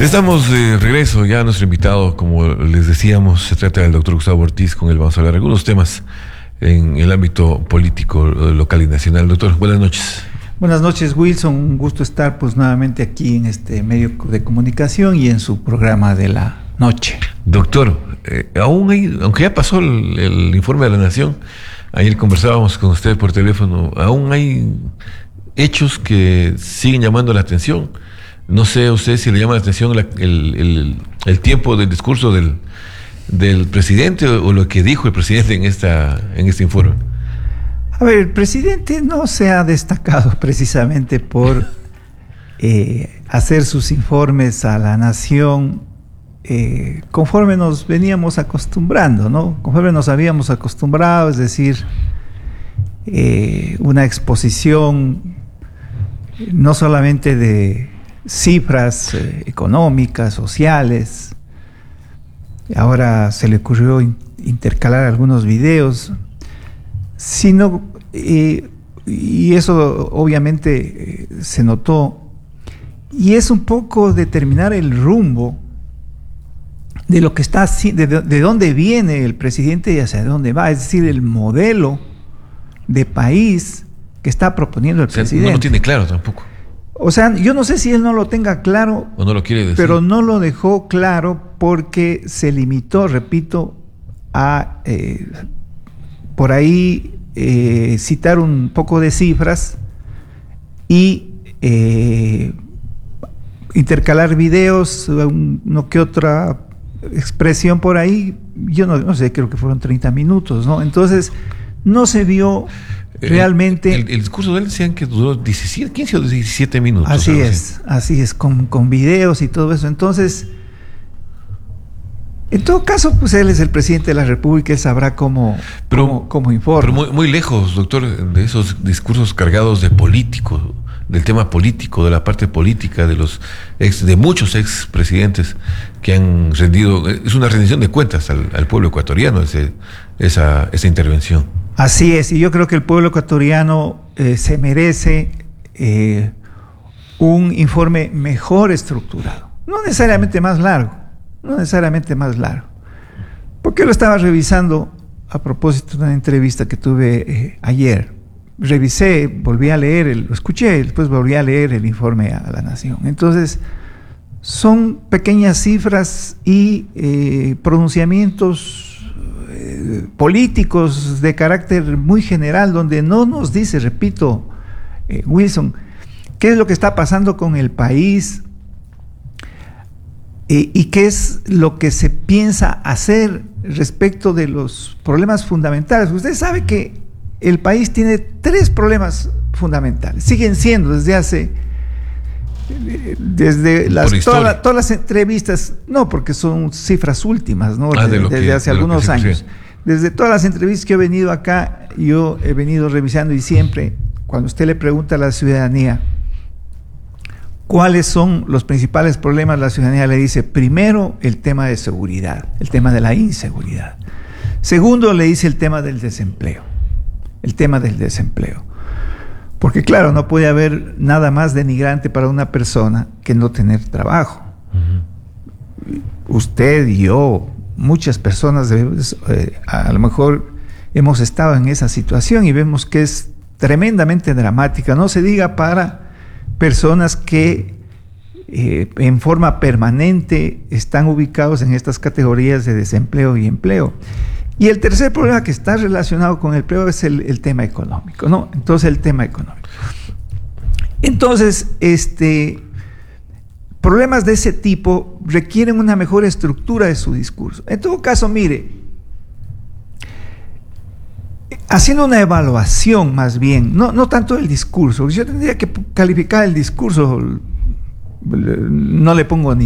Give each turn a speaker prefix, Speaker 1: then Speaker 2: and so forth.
Speaker 1: Estamos de regreso, ya nuestro invitado, como les decíamos, se trata del doctor Gustavo Ortiz, con él vamos a hablar de algunos temas en el ámbito político local y nacional. Doctor, buenas noches.
Speaker 2: Buenas noches, Wilson, un gusto estar pues nuevamente aquí en este medio de comunicación y en su programa de la noche.
Speaker 1: Doctor, aún hay, aunque ya pasó el informe de la Nación, ayer conversábamos con usted por teléfono, aún hay hechos que siguen llamando la atención. No sé a usted si le llama la atención el tiempo del discurso del presidente o lo que dijo el presidente en este informe.
Speaker 2: A ver, el presidente no se ha destacado precisamente por hacer sus informes a la nación conforme nos veníamos acostumbrando, ¿no? Conforme nos habíamos acostumbrado, es decir, una exposición no solamente de cifras económicas, sociales. Ahora se le ocurrió intercalar algunos videos, sino, y eso obviamente se notó, y es un poco determinar el rumbo de lo que está, de dónde viene el presidente y hacia dónde va, es decir, el modelo de país que está proponiendo el presidente.
Speaker 1: No lo tiene claro tampoco.
Speaker 2: O sea, yo no sé si él no lo tenga claro,
Speaker 1: o no lo quiere decir,
Speaker 2: pero no lo dejó claro porque se limitó, repito, a por ahí citar un poco de cifras y intercalar videos, no que otra expresión por ahí. Yo no sé, creo que fueron 30 minutos, ¿no? Entonces, no se vio realmente.
Speaker 1: El discurso de él decían que duró 15 o 17 minutos.
Speaker 2: Así es, con videos y todo eso. Entonces, en todo caso, pues él es el presidente de la República, él sabrá cómo informa.
Speaker 1: Pero muy lejos, doctor, de esos discursos cargados de político, del tema político, de la parte política de muchos expresidentes que han rendido, es una rendición de cuentas al pueblo ecuatoriano, esa intervención.
Speaker 2: Así es, y yo creo que el pueblo ecuatoriano se merece un informe mejor estructurado, no necesariamente más largo, porque lo estaba revisando a propósito de una entrevista que tuve ayer. Revisé, volví a leer, lo escuché, después volví a leer el informe a la Nación. Entonces, son pequeñas cifras y pronunciamientos políticos de carácter muy general, donde no nos dice, repito, Wilson, qué es lo que está pasando con el país y qué es lo que se piensa hacer respecto de los problemas fundamentales. Usted sabe que el país tiene 3 problemas fundamentales, siguen siendo desde todas las entrevistas, no porque son cifras últimas, ¿no? Desde hace algunos años. Desde todas las entrevistas que he venido acá, yo he venido revisando, y siempre, cuando usted le pregunta a la ciudadanía cuáles son los principales problemas, la ciudadanía le dice, primero, el tema de seguridad, el tema de la inseguridad. Segundo, le dice el tema del desempleo. Porque claro, no puede haber nada más denigrante para una persona que no tener trabajo. Uh-huh. Usted y yo, muchas personas a lo mejor hemos estado en esa situación y vemos que es tremendamente dramática, no se diga para personas que en forma permanente están ubicados en estas categorías de desempleo y empleo. Y el tercer problema que está relacionado con el empleo es el tema económico, ¿no? Entonces, el tema económico. Entonces, problemas de ese tipo requieren una mejor estructura de su discurso. En todo caso, mire, haciendo una evaluación más bien, no tanto el discurso, yo tendría que calificar el discurso, no le pongo ni